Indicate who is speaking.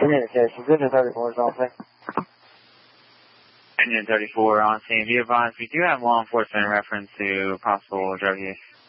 Speaker 1: Communications, Engine 34 is on scene.
Speaker 2: Engine 34 on scene. Be advised, we do have law enforcement in reference to possible drug use.